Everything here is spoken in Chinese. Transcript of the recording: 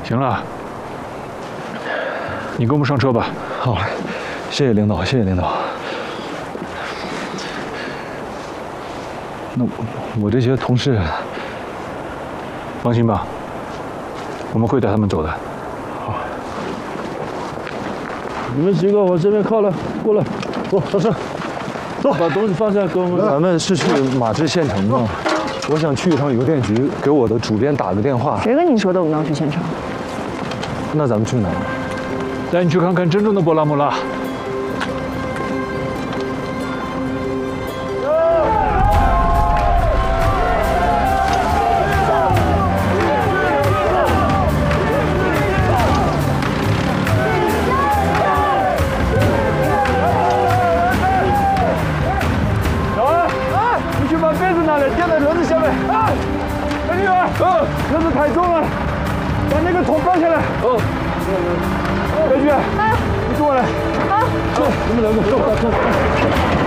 行了，你跟我们上车吧。 好嘞，谢谢领导，谢谢领导。那我这些同事， 放心吧，我们会带他们走的。 好，你们几个往这边靠了，过来，走，上车，走，把东西放下，跟我们。咱们是去马志县城吗？我想去一趟邮电局，给我的主编打个电话。 谁跟你说的我们要去县城？ 那咱们去哪儿？ 带你去看看真正的波拉穆拉。 垫在轮子下面啊！陈队员，轮子太重了，把那个桶搬下来。白菊，你跟我来。走，你们两个，走，